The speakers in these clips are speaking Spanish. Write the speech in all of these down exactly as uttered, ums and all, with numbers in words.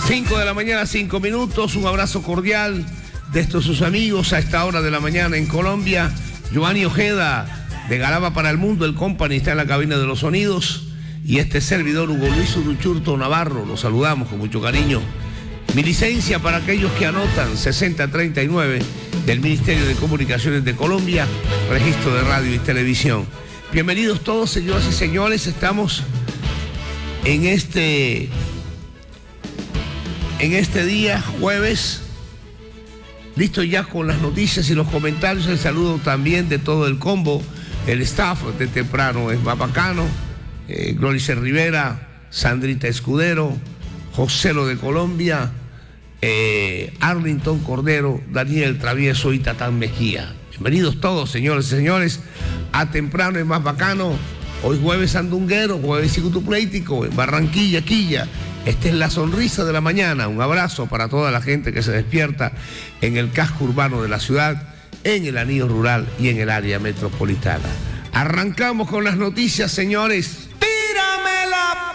cinco de la mañana, cinco minutos. Un abrazo cordial de estos sus amigos a esta hora de la mañana en Colombia. Giovanni Ojeda, de Galaba para el Mundo, el company, está en la cabina de los sonidos. Y este servidor, Hugo Luis Uruchurto Navarro, los saludamos con mucho cariño. Mi licencia para aquellos que anotan, sesenta treinta y nueve del Ministerio de Comunicaciones de Colombia, registro de radio y televisión. Bienvenidos todos, señoras y señores. Estamos en este, en este día, jueves, listo ya con las noticias y los comentarios. El saludo también de todo el combo, el staff de temprano es más bacano, eh, Glorice Rivera, Sandrita Escudero, Joselo de Colombia, eh, Arlington Cordero, Daniel Travieso y Tatán Mejía. Bienvenidos todos, señores y señores, a Temprano es más bacano. Hoy jueves sandunguero, jueves ciclopléitico en Barranquilla, Quilla. Esta es la sonrisa de la mañana. Un abrazo para toda la gente que se despierta en el casco urbano de la ciudad, en el anillo rural y en el área metropolitana. Arrancamos con las noticias, señores. ¡Tírame la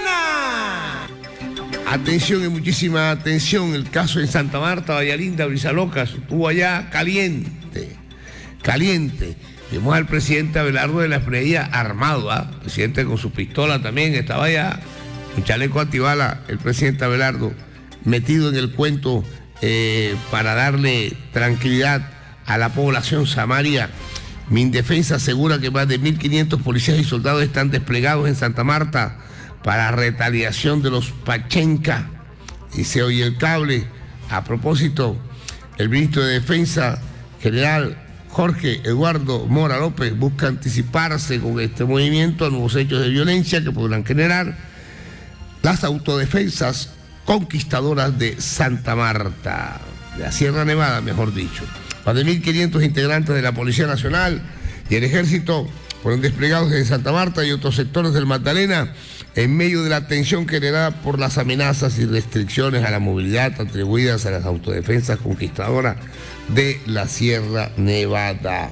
plena! Atención y muchísima atención. El caso en Santa Marta, Vallalinda, Brizalocas, estuvo allá caliente, caliente. Vimos al presidente Abelardo de la Espriella armado, ¿eh? El presidente con su pistola también, estaba allá, un chaleco antibala, el presidente Abelardo, metido en el cuento eh, para darle tranquilidad a la población samaria. Mindefensa asegura que más de mil quinientos policías y soldados están desplegados en Santa Marta para retaliación de los Pachenca. Y se oye el cable. A propósito, el ministro de Defensa, general Jorge Eduardo Mora López, busca anticiparse con este movimiento a nuevos hechos de violencia que podrán generar las autodefensas conquistadoras de Santa Marta, de la Sierra Nevada, mejor dicho. Más de mil quinientos integrantes de la Policía Nacional y el Ejército fueron desplegados en Santa Marta y otros sectores del Magdalena en medio de la tensión generada por las amenazas y restricciones a la movilidad atribuidas a las autodefensas conquistadoras de la Sierra Nevada.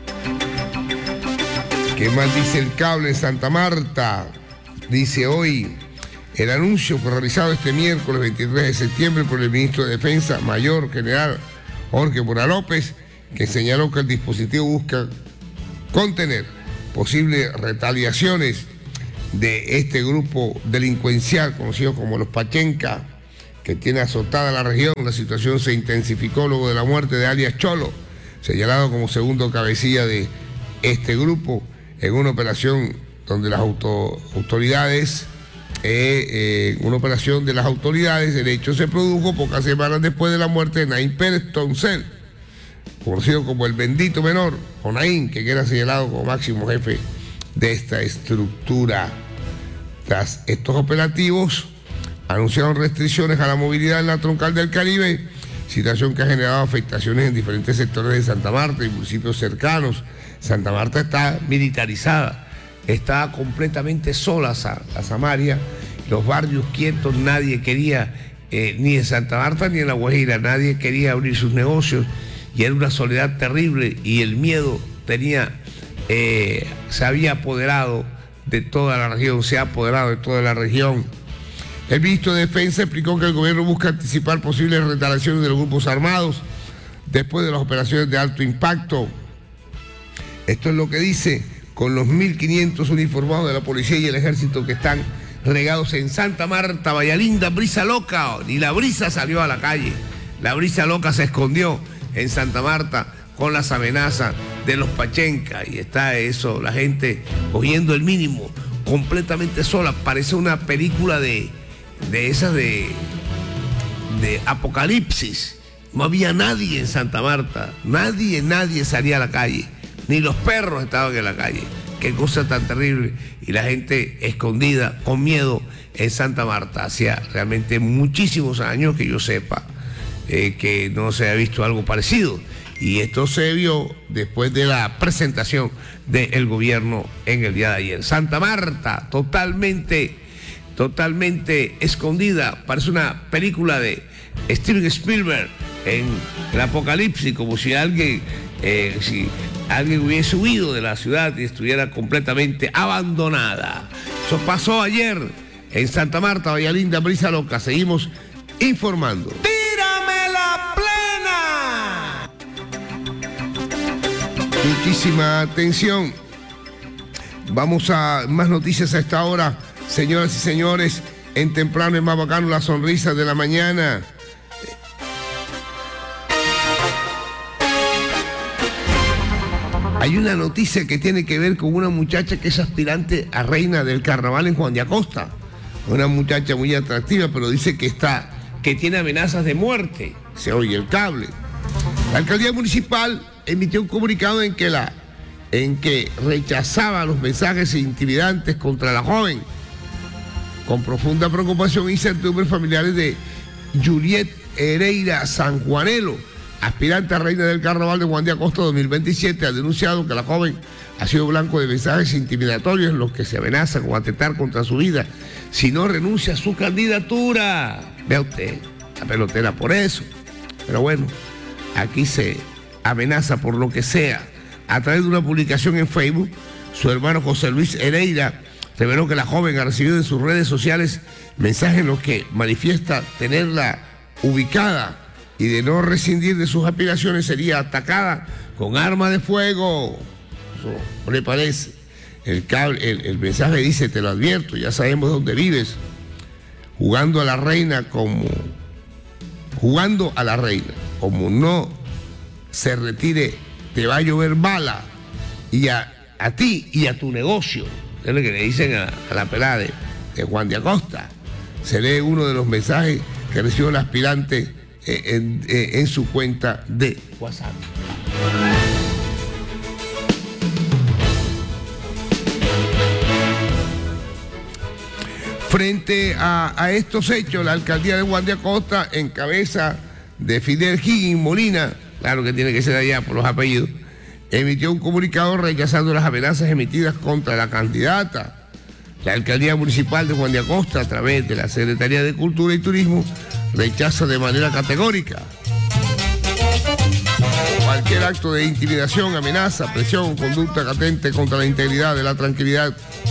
¿Qué más dice el cable en Santa Marta? Dice hoy, el anuncio fue realizado este miércoles veintitrés de septiembre por el ministro de Defensa, Mayor General Jorge Mora López, que señaló que el dispositivo busca contener posibles retaliaciones de este grupo delincuencial conocido como los Pachenca, que tiene azotada la región. La situación se intensificó luego de la muerte de alias Cholo, señalado como segundo cabecilla de este grupo, en una operación donde las auto, autoridades, eh, eh, una operación de las autoridades, el hecho se produjo pocas semanas después de la muerte de Naín Pérez Toncel, conocido como el bendito menor, o Naín, que era señalado como máximo jefe de esta estructura. Tras estos operativos, anunciaron restricciones a la movilidad en la troncal del Caribe, situación que ha generado afectaciones en diferentes sectores de Santa Marta y municipios cercanos. Santa Marta está militarizada, está completamente sola la Samaria, los barrios quietos, nadie quería, eh, ni en Santa Marta ni en La Guajira, nadie quería abrir sus negocios y era una soledad terrible y el miedo tenía, eh, se había apoderado de toda la región, se ha apoderado de toda la región. El ministro de Defensa explicó que el gobierno busca anticipar posibles retaliaciones de los grupos armados después de las operaciones de alto impacto. Esto es lo que dice, con los mil quinientos uniformados de la policía y el ejército que están regados en Santa Marta, Vallalinda, Brisa Loca. Ni la brisa salió a la calle, la brisa loca se escondió en Santa Marta con las amenazas de los Pachenca, y está eso, la gente cogiendo el mínimo, completamente sola. Parece una película de, de esas de, de apocalipsis. No había nadie en Santa Marta, nadie, nadie salía a la calle, ni los perros estaban en la calle. Qué cosa tan terrible. Y la gente escondida, con miedo, en Santa Marta. Hacía realmente muchísimos años que yo sepa eh, que no se había visto algo parecido. Y esto se vio después de la presentación del gobierno en el día de ayer. Santa Marta, totalmente, totalmente escondida. Parece una película de Steven Spielberg en el apocalipsis, como si alguien, eh, si alguien hubiese huido de la ciudad y estuviera completamente abandonada. Eso pasó ayer en Santa Marta, Vallalinda, Brisa Loca. Seguimos informando. ¡Tírame la plena! Muchísima atención. Vamos a más noticias a esta hora, señoras y señores. En temprano es más bacano, la sonrisa de la mañana. Hay una noticia que tiene que ver con una muchacha que es aspirante a reina del carnaval en Juan de Acosta. Una muchacha muy atractiva, pero dice que está, que tiene amenazas de muerte. Se oye el cable. La alcaldía municipal emitió un comunicado en que la, en que rechazaba los mensajes intimidantes contra la joven. Con profunda preocupación e incertidumbre, familiares de Juliet Hereira Sanjuanelo, aspirante a reina del carnaval de Juan de Acosta dos mil veintisiete, ha denunciado que la joven ha sido blanco de mensajes intimidatorios en los que se amenaza con atentar contra su vida si no renuncia a su candidatura. Vea usted, la pelotera por eso. Pero bueno, aquí se amenaza por lo que sea. A través de una publicación en Facebook, su hermano José Luis Hereira reveló que la joven ha recibido en sus redes sociales mensajes en los que manifiesta tenerla ubicada y de no rescindir de sus aspiraciones sería atacada con arma de fuego. Eso no le parece. El, cable, el, el mensaje dice: te lo advierto, ya sabemos dónde vives, jugando a la reina como jugando a la reina, como no se retire, te va a llover bala, y a, a ti y a tu negocio. Es lo que le dicen a, a la pelada de, de Juan de Acosta. Se lee uno de los mensajes que recibió el aspirante En, en, en su cuenta de WhatsApp. Frente a, a estos hechos, la alcaldía de Juan de Acosta, en cabeza de Fidel Higgins Molina, claro que tiene que ser allá por los apellidos, emitió un comunicado rechazando las amenazas emitidas contra la candidata. La alcaldía municipal de Juan de Acosta, a través de la Secretaría de Cultura y Turismo, rechaza de manera categórica cualquier acto de intimidación, amenaza, presión, conducta que atente contra la integridad de la tranquilidad